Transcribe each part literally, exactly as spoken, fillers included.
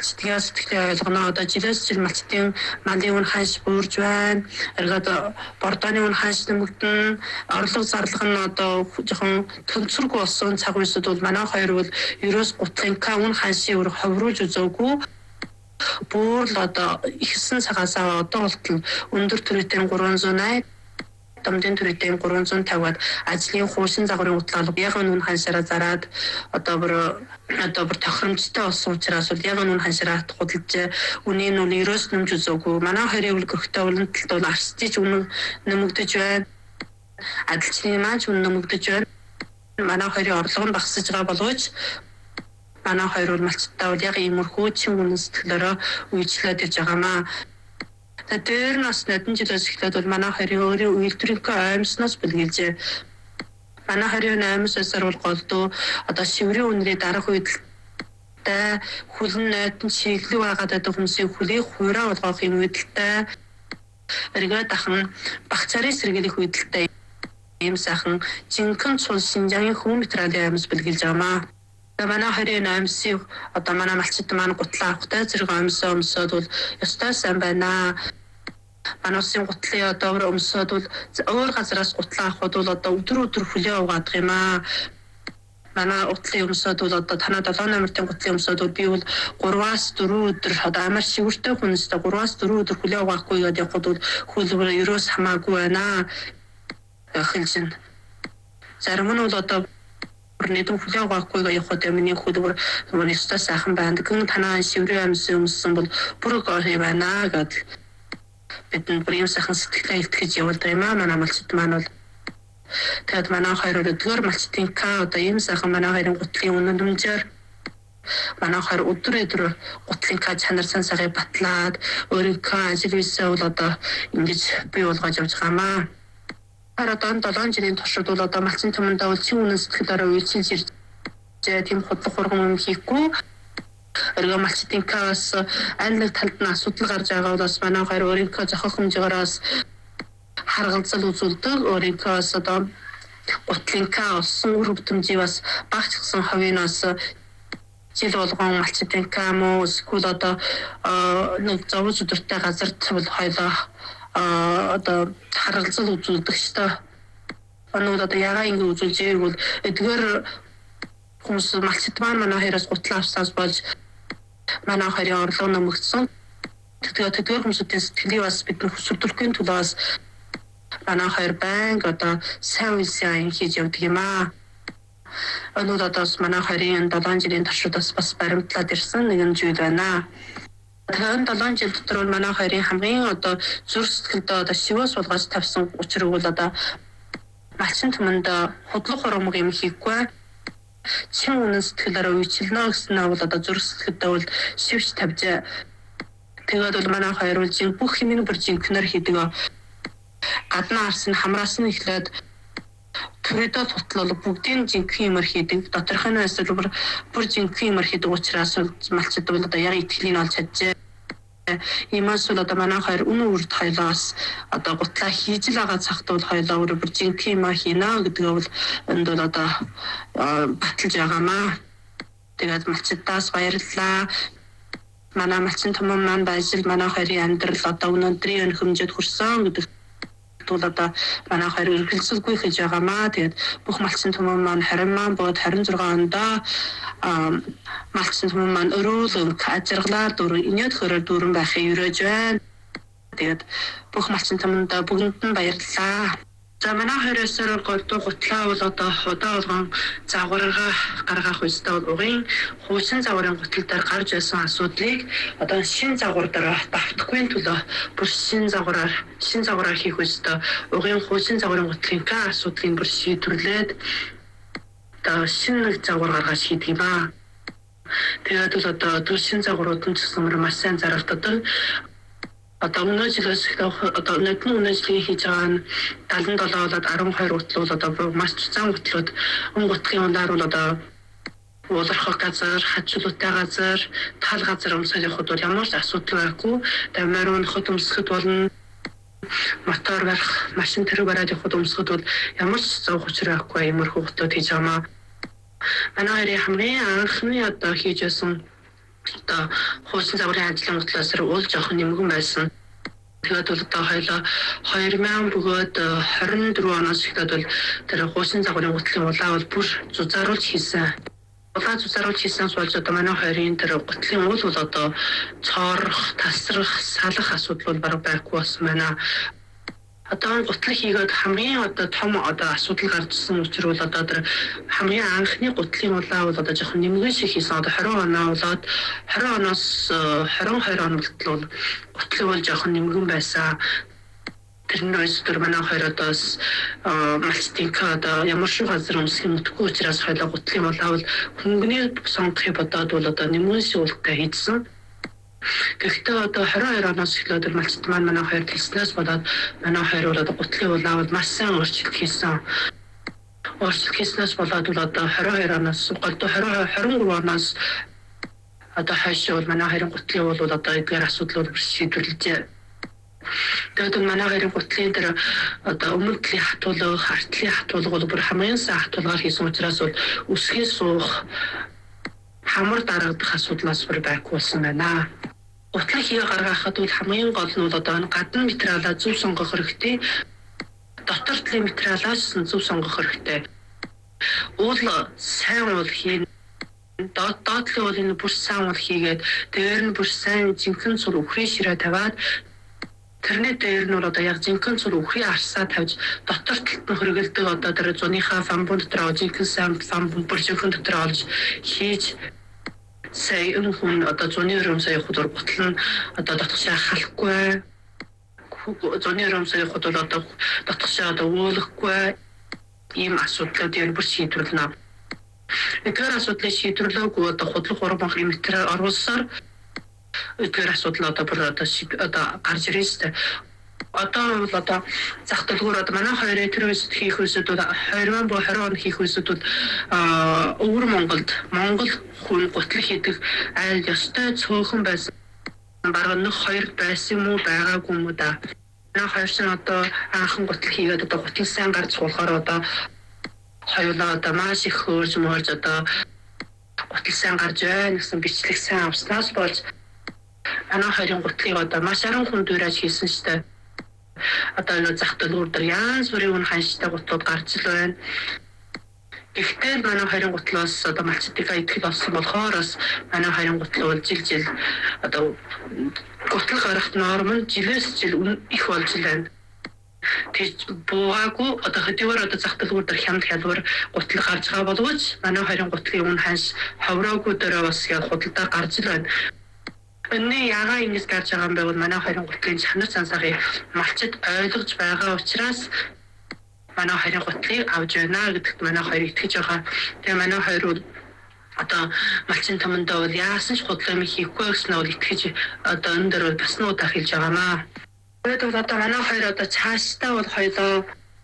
малчдын сэтгэлээ ойлгоно. Одоо жилээс жил малчдын малын үн ханш бүрж байна. Эргээд бордооны үн ханш нэмэгдэн, орлого зарлага нь одоо жоохон төнцөргүй болсон цаг үеэд бол манай хоёр бол ерөөс гутлынхаа үн ханшийг өөр ховруулж үзээгүй. Бүр л одоо ихсэн цагаасаа одоо болтол өндөр төрөйтэй гурван зуун найд Тамдын төрөйтэй гурван зуун тавиад ажлын хуучин загварын утлаалга яг нүн ханшаараа зараад одоо бүр одоо бүр тохиромжтой болсон учраас бол яг нүн ханшаараа худалдаж үнийн нь ерөөс нэмж үзээгүй. Манай хоёрын үл гөрхтэй уланталд бол арчдич үнэн нэмэгдэж байна. Адилчны маань үнэн нэмэгдэж байна. Манай хоёрын орлого нь багасж байгаа боловч манай хоёр бол малчтай бол яг иймэрхүү чин үнэн сэтгэлээрээ үйлчлээд ирж байгаамаа. Тэр нас нэгэн жилээс эхлээд бол манай хоёрын өөрийн үйлдвэрийнхээ оймсноос бэлгэлжээ. Манай хоёрын оймсосоор бол голдуу одоо шиврийн үнэрийн дарах үйдэлтэй хүлэн нойтон чиглэг байгаад байдаг хүмүүсийн хөлийг хуураа болгох юм үйдэлтэй. Эргээд ахын багцаарын сэргийлэх үйдэлтэй ийм сайхан жинхэнэ цул Шинжаагийн хүн материалын оймс бэлгэлж байгаамаа. Манай хоёрын оймсыг одоо манай малчид маань гутлаа авахтай зэрэг оймсоо өмсөд бол ёстой сайн байна. Манай улсын гутлын одоо өмсөд бол өөр газараас гутлаа авахд бол одоо өдөр өдөр хүлээ угаадах юм аа. Манай утлын өмсөд бол одоо танаа долоо номерын гутлын өмсөд бол би бол гурваас дөрвөн өдөр одоо амар шивэртэй хүнстэй гурваас дөрвөн өдөр хүлээ угаахгүй гэдэг явахд бол хөлбөр ерөөс хамаагүй байна. Эхэлжин. Зарим нь бол одоо нэгэн хүлээ угаахгүй явахд миний хөлбөр өөрөөсөө сайхан байна. Гэн танаа шиврийн амьс өмссөн бол бүр гоё байна гэдэг. Бидний бүр юм сайхан сэтгэлээ илтгэж явуулдаг юм аа. Манай малчид маань бол тэгээд манай хоёр өдөр малчдын ка одоо юм сайхан манай хоёрын гутлын үнэн дүнжээр манай хоёр өдөр өдөр гутлын ка чанар сан сарыг батлаад өөрийнхөө ажил үйлсээ бол одоо ингэж бий болгож явж байгаамаа. Харадан долоон жилийн туршид бол одоо малчин түмэндээ бол чин үнэн сэтгэлээрээ үйлчилж ирж тийм худлах хурган юм хийхгүй. Өргө малчдын каас аль нэг талд нь асуудал гарч байгаа бол бас манай хоёр өөрийнхөө зохиох хэмжээгээрээс харгалзал үзүүлдэг. Өөрийнхөө одоо гутлын ка олсон үр хөвтөмжийг бас багцсан хавинаас жил болгон малчдын ка муу эсвэл одоо нэг зовж өдөртэй газар бол хоёлоо одоо харгалзал үзүүлдэг шүү дээ. Оноо одоо ягаа ингэ үзүүлж ирэвэл эдгээр хүмүүс малчид маань манай хоёроос гутлаа авсаас болж манай хоёрын орлого нэмэгдсэн. Тэгээд тэдгээр хүмүүсийн сэтгэлийг бас бид хөсөлдөрхийн төлөө бас манай хоёр банк одоо сайн үйлсийн хийж явдаг юм аа. Оноо одоо манай хоёрын долоон жилийн туршидаас бас баримтлаад ирсэн нэгэн зүйл байна. Тэгээд долоон жил дотор манай хоёрын хамгийн одоо зүрх сэтгэлдээ одоо шивээс суулгаж тавьсан учир бол одоо малчин түмэнд худлах хурмаг юм хийхгүй. Чин үнэн сэтгэлээрээ үйлчилнэ гэсэн бол одоо зүрх сэтгэлдээ бол шивж тавьж тэгээд бол манай хоёр бол жин бүх юмны бүр жинхнэр хийдэг. Гаднаа арсан хамраас нь эхлээд төрөдөө тутлал бүгдийн жинхэнэ юмар хийдэг. Доторх нь эсвэл бүр жинхэнэ юмар хийдэг учраас малчид бол одоо яг итгэлийн олж чаджээ. Имаас бол одоо манай хоёр үнэн үрд хоёлоос одоо гутлаа хийж л байгаа цагт бол хоёлоо өөр бүр жинхэнэ юм хийнэ гэдгээ бол энд бол одоо баталж байгаамаа. Тэгээд малчидаас баярлалаа. Манай малчин түмэн маань байж манай хоёрын амьдрал одоо өнөөдрийн хэмжээд хүрсэн гэдэг бол одоо манай хоёр эргэлзэлгүй хийж байгаамаа. Тэгээд бүх малчин түмэн маань харин маань бод харин зургаан ондоо малчин түмэн маань өрөөл ажиргалаар дөрөв инээд хөрөөр дөрөн байхыг өрөөж байна. Тэгээд бүх малчин түмэндээ бүгдэнд нь баярлалаа. За манай хоёроосоор голдуу гутлаа бол одоо удаа болгон загвараа гаргах үстэй бол угын хуучин загварын гутал дээр гарч байсан асуудлыг одоо шин загвар дээр давтахгүй төлөө бүр шин загвараар шин загвараар хийх үстэй угын хуучин загварын гутлын ка асуудлыг бүр шийдвэрлээд одоо шин нэг загвар гаргаж хийдэг юм аа. Тэгээд бол одоо тэр шин загварууд нь ч гэсэн маш сайн зарагддаг. Одоо өнөө жилээс одоо нэгэн өнөө жилийн хийж байгаа нь даалан долоо болоод арван хоёр гутлууд одоо маш зам гутлууд өн гутлын ундаар бол одоо уулархах газар, хажуулуутай газар, тал газар өмсөж явахд бол ямар ч асуудал байхгүй. Тэгээд морин хот өмсөхөд болно. Мотор барих, машин тэрэг бараад явахд өмсөхөд бол ямар ч зовх учраа байхгүй иймэрхүү гутлууд хийж байгаамаа. Манай хоёрын хамгийн анхны одоо хийж байсан одоо хуучин загварын ажлын гутлаас уул жоохон нэмгэн байсан. Тэгээд бол одоо хоёлоо хоёр мянган бөгөөд хорин дөрөв оноос эхлээд бол тэр хуучин загварын гутлын улаа бол бүр зузааруулж хийсэн. Улаа зузааруулж хийсэнс болж одоо манай хоёрын тэр гутлын уул бол одоо цоорох, тасрах, салах асуудал бол бараг байхгүй болсон байна. Одоо гутлыг хийгээд хамгийн одоо том одоо асуудал гарчсан учраас одоо тэр хамгийн анхны гутлын улаа бол одоо жоохон нэмгэн шиг хийсэн. Одоо хорин оноо болоод хорин оноос хорин хоёр он болтол гутлыг бол жоохон нэмгэн байсан. Тэрнээс тэр манай хоёр одоос малчтын одоо ямар шиг газар өмсөх мэдгүй учраас хоёлаа гутлын улаа бол хөнгөний сонгохыг бодоод бол одоо нэмгэн шиг үлдээ хийсэн. Гэхдээ одоо хорин хоёр оноос эхлээд малчт маань манай хоёр хэлснээс болоод манай хоёр бол одоо гутлын улаа бол маш сайн өөрчлөлт хийсэн. Өөрчлөлт хийснээс болоод бол одоо хорин хоёр оноос голдоо хорин гурав оноос одоо хойш бол манай хоёрын гутлын уул бол одоо эдгээр асуудал бол шийдвэрлэжээ. Тэгээд манай хоёрын гутлын тэр одоо өмнө талын хатуулга, арт талын хатуулга бол бүр хамгийн сайн хатуулгаар хийсэн учраас бол үсгийн суух хамар дарагдах асуудлаас бүр байхгүй болсон байна. Гутлыг хий гаргахад бол хамгийн гол нь бол одоо гадна материалаа зөв сонгох хэрэгтэй. Дотор талын материалаас зөв сонгох хэрэгтэй. Уул сайн уул хийн доод доотлын уулын бүр сайн уул хийгээд дээр нь бүр сайн жинхэнэ цул үхрийн ширээ тавиад тэрний дээр нь одоо яг жинхэнэ цул үхрийн арсаа тавьж дотор талд нь хөргөлдөг одоо тэр зуныхаа фамбун дотор жинхэнэ сайн фамбун бүр жинхэнэ дотор олж хийж сая энэ хүн одоо зуны өрөм сая хуdur гутал нь одоо дотгошаа халахгүй зуны өрөм сая хуdur одоо дотгошаа одоо өөлөхгүй ийм асуудлууд ер бүр шийдвэрлэнэ. Эдгээр асуудлыг шийдвэрлэхгүй одоо худлах гурван банкны материал оруулсаар эдгээр асуудал одоо бүр одоо одоо гарч ирж байна. Одоо бол одоо зах төлгөөр одоо манай хоёрын тэр үсэд хийх үсэд бол хоёр бо хорин он хийх үсэд бол өвөр Монголд Монгол хүн гутлыг хийдэг айл ёстой цөөхөн байсан. Бараг нэг хоёр байсан юм уу байгаагүй юм уу да. Манай хоёр ч одоо анхан гутлыг хийгээд одоо гутлыг сайн гарч суулахаар одоо хоёулаа одоо маш их хөөрж мөрж одоо гутлыг сайн гарч байна гэсэн бичлэг сайн авснаас болж манай хоёрын гутлыг одоо маш аран хүн дөрөж хийсэн штэ. Одоо энэ зах төлөвөр дээр янз бүрийн ханштай гутлууд гарч ил байна. Гэхдээ манай хоёрын гутлаас одоо малчтыгаа итгэл болсон болохоор бас манай хоёрын гутал бол жил жил одоо гутал гарахт норм нь жилээс жил их болж байна. Тэг буугаагүй одоо хэдийгээр одоо зах төлөвөр дээр хямд хялбар гутал гарч байгаа боловч манай хоёрын гутлын өмнө ханш ховроогүй дээрээ бас яг худалдаа гарч ил байна. Өнөө ягаа ингэж гарч байгаа юм бэ бол манай хоёрын гутлын чанар цансаахыг малчид ойлгож байгаа учраас манай хоёрын гутлыг авч байна гэдэгт манай хоёр итгэж байгаа. Тэгээ манай хоёр бол одоо малчин тамандаа бол яасан ч худлаа хийхгүй гэснээр бол итгэж одоо энэ дээр бол бас нь удаа хэлж байгаамаа. Тэгээд бол одоо манай хоёр одоо цаашдаа бол хоёлоо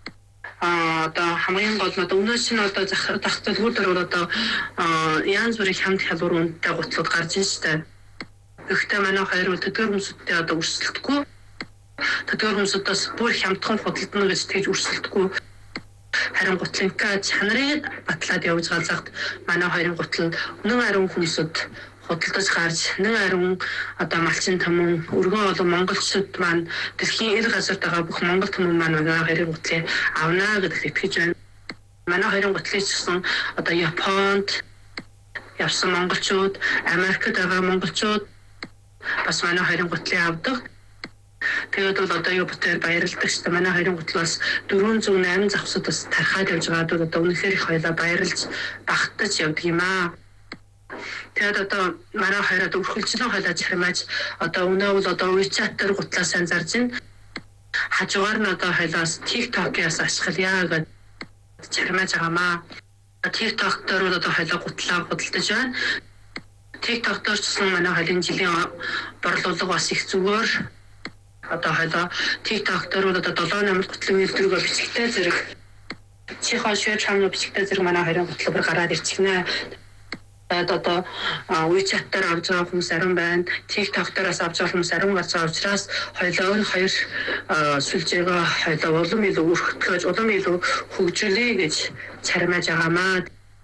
а одоо хамгийн гол нь одоо өнөөс нь одоо зах зах төлөвөр дээр бол одоо янз бүрийн хямд хялбар үнэтэй гутлууд гарч ин штэ. Гэхдээ манай хоёр бол тэдгээр хүмүүстэй одоо өрсөлдөхгүй. Тэдгээр хүмүүсээс бүр хямдхан худалдана гэж тэгж өрсөлдөхгүй. Харин гутлынхаа чанарыг батлаад явж байгаа цагт манай хоёрын гутал нэг ариун хүмүүсд худалдаж гарч нэг ариун одоо малчин тамун өргөн олон монголчууд маань дэлхийн ил газарт байгаа бүх монгол тамун маань манай хоёрын гутлыг авнаа гэдэгт итгэж байна. Манай хоёрын гутлыг чсэн одоо Японд явсан монголчууд, Америкт байгаа монголчууд бас манай хоёрын гутлыг авдаг. Тэгээд бол одоо юу бутээр баярлдаг шүү дээ. Манай хоёрын гутлаас дөрвөн зуун найман завсад бас тархаад явж байгаа бол одоо үнэхээр их хоёлаа баярлж багтаж явдаг юм аа. Тэгээд одоо манай хоёроо өрхөлжлөн хойлоо чармааж одоо өнөө бол одоо WeChat дээр гутлаа сайн зарж байна. Хажуугаар нь одоо хойлоос TikTok-аас ашиглая гэж чармааж байгаамаа. TikTok дээр бол одоо хойлоо гутлаа худалдаж байна. TikTok дээр ч гэсэн манай хоёрын жилийн борлуулга бас их зүгээр. Одоо хойлоо TikTok дээр бол одоо долоо намд гутлын үйлдвэрийг бичгтэй зэрэг чихоо швед чамны бичгтэй зэрэг манай хоёрын гутлаа бүр гараад ирчихнэ. Тэгээд одоо WeChat дээр авч байгаа хүмүүс ариун байна. TikTok дээрээс авч байгаа хүмүүс ариун гарч байгаа учраас хоёлоо өөр хоёр сүлжээгөө хоёлоо улам илүү өргөтгөж, улам илүү хөгжүүлэе гэж чармааж байгаамаа.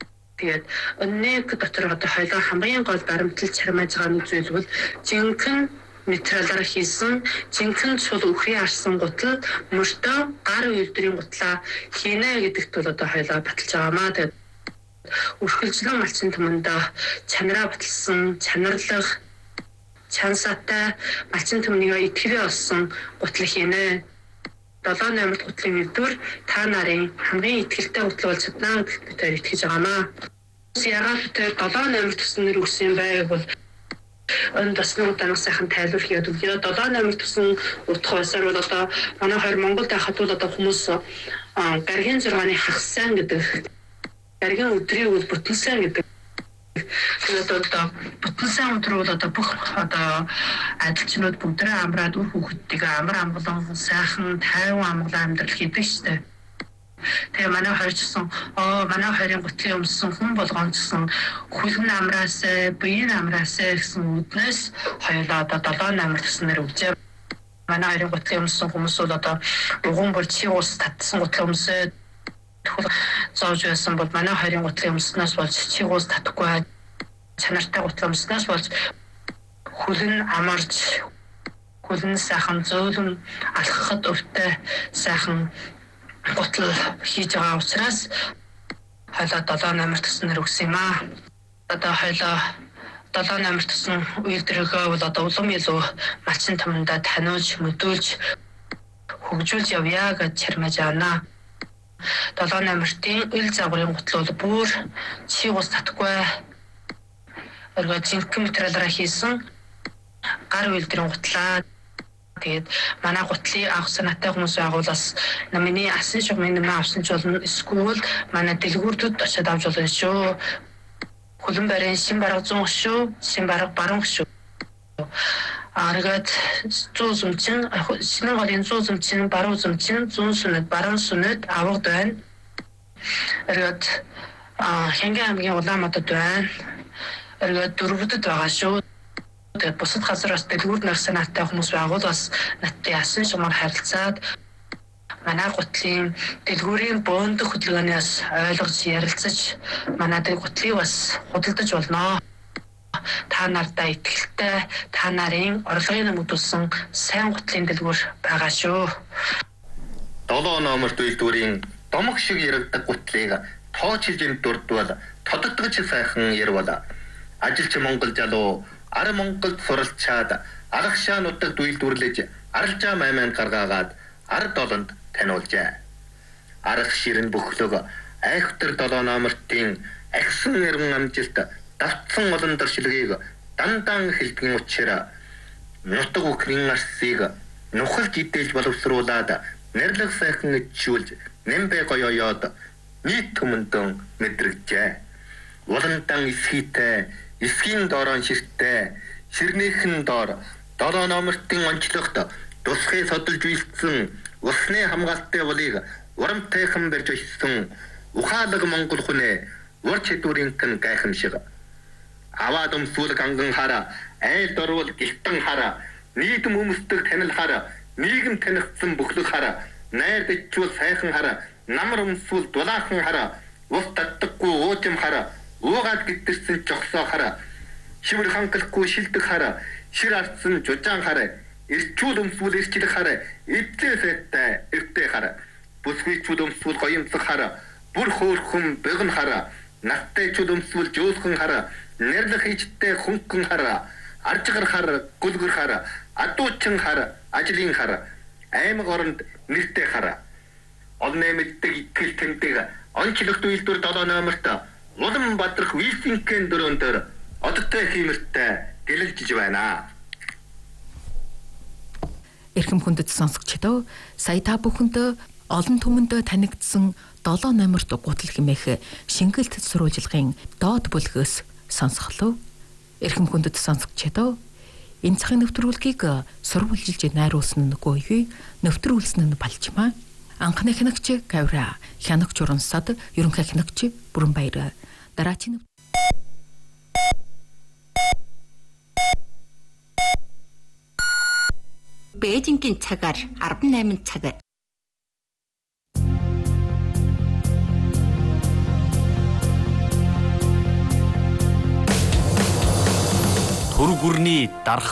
Тэгээд өнөөг дотор одоо хоёулаа хамгийн гол баримталж чармааж байгаа нэг зүйл бол жинхэнэ материалаар хийсэн жинхэнэ цул үхрийн арсан гутал мөртөө гар үйлдвэрийн гутлаа хийнэ гэдэгт бол одоо хоёулаа баталж байгаамаа. Тэгээд үргэлжлэн малчин түмэндээ чанараа баталсан чанарлах чансаатай малчин түмнийг итгэвээ болсон гутал хийнэ. долоо номерт гутлын үйлдвэр та нарын хамгийн ихтэй гутал болж чадна гэдэгт бид итгэж байгаамаа. Яагаад тэр долоо номерт тусан нэр өгсөн байг бол энэ тасны удаанаас сайхан тайлбар хийгээд өгье. долоо номерт тусан утга байсаар бол одоо манай хоёр Монголд байхад бол одоо хүмүүс гаргийн зургааны хагасан гэдэг гаргийн өдрийг бол бүтэнсэн гэдэг. Тэгээд одоо бүтэнсэн өдөр бол одоо бүх одоо ажилчнууд бүгдээ амраад үр хүүхдүүдийг амар амгалан сайхан тайван амгалан амьдрал хийдэг шүү дээ. Тэгээ манай хоёр ч гэсэн оо манай хоёрын гутлын өмссөн хүн болгоомжсон хүлэн амраасаа биеийн амраасаа гэсэн үднээс хоёулаа одоо долоо номер туснаар өгчээ. Манай хоёрын гутлын өмссөн хүмүүс бол одоо уган бол чи ус татсан гутлын өмсөө зовж байсан бол манай хоёрын гутлын өмснөөс болж чи ус татахгүй чанартай гутлын өмснөөс болж хүлэн амарч хүлэн сайхан зөөлөн алхахад өвтэй сайхан гутал хийж байгаа учраас хоёулаа долоо номер туснаар өгсөн юм аа. Одоо хоёулаа долоо номер тусан үйлдвэрээ бол одоо улам илүү малчин түмэндээ таниулж мэдүүлж хөгжүүлж явъя гэж чармааж байна. долоо номертын ил загварын гутал бол бүр чи ус татахгүй өргөө жинхэнэ материалаараа хийсэн гар үйлдвэрийн гутлаа. Тэгээд манай гутлын авах санаатай хүмүүс байгуул бас намны асан шугамын нэмээ авсан ч болно. Эсвэл манай дэлгүүртүүд очиад авч болно шүү. Хөлн барин шин бараг зүүн шүү. Шин бараг баруун шүү. Аргад зүүн зүмчин шинэ голын зүүн зүмчин баруун зүмчин зүүн сүнэд баруун сүнэд аваад байна. Аргад а Хянгийн аймгийн Улаанбаатарт байна. Аргад дөрвөдөд байгаа шүү. Тэгээд бусад газараас дэлгүүр нар санаатай хүмүүс байгуул бас надтай асан шугамар харилцаад манай гутлын дэлгүүрийн бөөндөх хөдөлгөөнөөс ойлгож ярилцаж манай гутлыг бас худалдаж болно. Та нартаа итгэлтэй та нарын орлогын нэмэгдүүлсэн сайн гутлын дэлгүүр байгаа шүү. долоо номерт үйлдвэрийн домог шиг яригдаг гутлыг тоочилж дурдвал тодотгож сайхан ярвал ажилч Монгол залуу ар Монголд суралцаад аргашаа нутагт үйлдвэрлэж аралжаа майманд гаргаагаад ар долонд таниулжээ. Арга ширэн бөхлөг айхтар долоо номертын агсан нэрэн амжилт давтсан олон дөршилгийг дандан хэлтгэн учраас нутаг өхрийн арсыг нухалж идэлж боловсруулад нэрлэг сайхан ичүүлж нэмбэ гоёёод нийт түмэндэн мэдрэгжээ. Уландан эсхийтэй эсхийн доорон ширтээ ширнийхэн доор долоо номертын онцлогт тусгай содолж үйлдсэн усны хамгаалалтын болыг урамтайхан барьж өссөн ухаалаг Монгол хүнээ ур чадварын тэн гайхамшиг аваад өмсвөл ганган хара айл дорвол гэлтэн хара нийгэм өмсдөг танил хара нийгэм танигдсан бүхлэг хара найр дэжүүл сайхан хара намар өмсвөл дулаахан хара ус татдаггүй уужим хара уугаад гидэрсэн жогсоо хара шивэр хангалахгүй шилдэг хара шир артсан жужаан хара ирчүүл өмсвөл ирчлэх хара эдлээ сайтай эртээ хара бүсгүйчүүд өмсвөл гоёмсох хара бүр хөөрхөн бэгэн хара нартайчүүд өмсвөл жөөлхөн хара нэрлэх хийжтэй хөнгөн хара аржгар хара гүлгэр хара адуучин хара ажлын хара аймаг оронд нэртэй хара олны мэддэг итгэл тэмдэг онцлогт үйлдвэр долоо номерт улам бадрах вилсинкен дөрөөн дээр одтой хиймэртэй гэлэлжиж байна. Эрхэм хүндэт сонсогчдоо сая та бүхэндээ олон түмэндээ танигдсан долоо номерт гутал хэмээх шингэлт сурвалжлагын доод бүлгээс сонсголоо. Эрхэм хүндэт сонсогчдоо энэ цагийн нэвтрүүлгийг сурвалжилж найруулсан нөгөө юу нэвтрүүлсэн нь Балчмаа. Анхны хянагч Гавра, хянагч Урансад, ерөнхий хянагч Бүрэнбаяр. Дараагийн Бээжингийн цагаар арван найман цаг. гүрний дарах